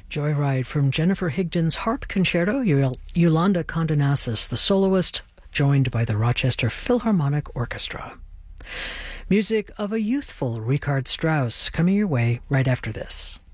Joyride from Jennifer Higdon's Harp Concerto, Yolanda Condonasis, the soloist, joined by the Rochester Philharmonic Orchestra. Music of a youthful Richard Strauss coming your way right after this.